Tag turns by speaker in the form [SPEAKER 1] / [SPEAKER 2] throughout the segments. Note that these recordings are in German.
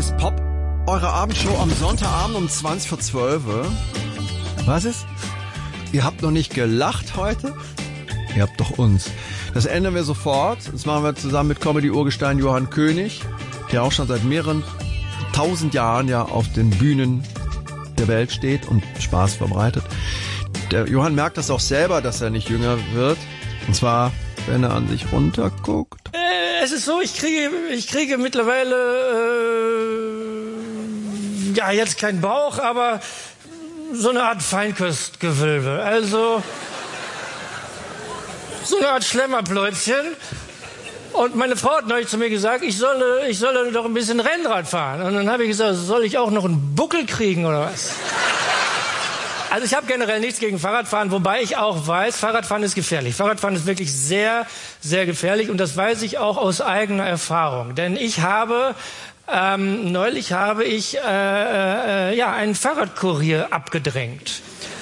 [SPEAKER 1] ist Pop eure Abendshow am Sonntagabend um 20:12 Uhr. Was ist? Ihr habt noch nicht gelacht heute? Ihr habt doch uns. Das ändern wir sofort. Das machen wir zusammen mit Comedy-Urgestein Johann König, der auch schon seit mehreren 1000 Jahren ja auf den Bühnen der Welt steht und Spaß verbreitet. Der Johann merkt das auch selber, dass er nicht jünger wird. Und zwar, wenn er an sich runterguckt.
[SPEAKER 2] Es ist so, ich kriege mittlerweile, ja, jetzt keinen Bauch, aber so eine Art Feinkostgewölbe. Also, so eine Art Schlemmerpläuzchen. Und meine Frau hat neulich zu mir gesagt, ich solle doch ein bisschen Rennrad fahren. Und dann habe ich gesagt, soll ich auch noch einen Buckel kriegen oder was? Also ich habe generell nichts gegen Fahrradfahren, wobei ich auch weiß, Fahrradfahren ist gefährlich. Fahrradfahren ist wirklich sehr, sehr gefährlich und das weiß ich auch aus eigener Erfahrung. Denn neulich habe ich einen Fahrradkurier abgedrängt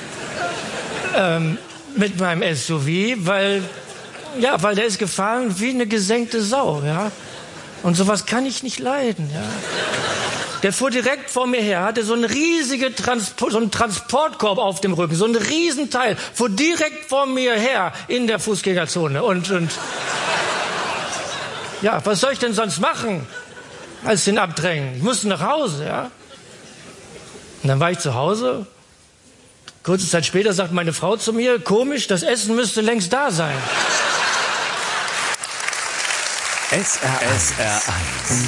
[SPEAKER 2] mit meinem SUV, weil der ist gefahren wie eine gesenkte Sau, ja. Und sowas kann ich nicht leiden, ja. Der fuhr direkt vor mir her, hatte so einen riesigen Transportkorb auf dem Rücken, so ein Riesenteil, fuhr direkt vor mir her in der Fußgängerzone. Und ja, was soll ich denn sonst machen, als den abdrängen? Ich musste nach Hause, ja. Und dann war ich zu Hause. Kurze Zeit später sagt meine Frau zu mir, komisch, das Essen müsste längst da sein.
[SPEAKER 3] SR1